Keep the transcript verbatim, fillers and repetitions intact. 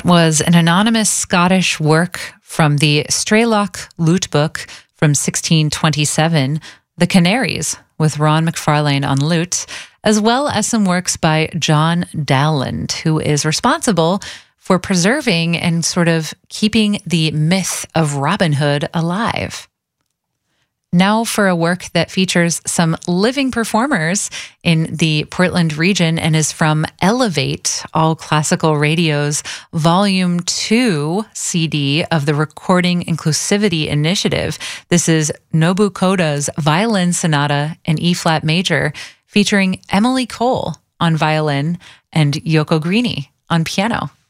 That was an anonymous Scottish work from the Strelach Lute Book from sixteen twenty-seven, The Canaries, with Ron McFarlane on lute, as well as some works by John Dowland, who is responsible for preserving and sort of keeping the myth of Robin Hood alive. Now for a work that features some living performers in the Portland region and is from Elevate, All Classical Radio's Volume two C D of the Recording Inclusivity Initiative. This is Nobu Koda's Violin Sonata in E-flat major, featuring Emily Cole on violin and Yoko Greeny on piano.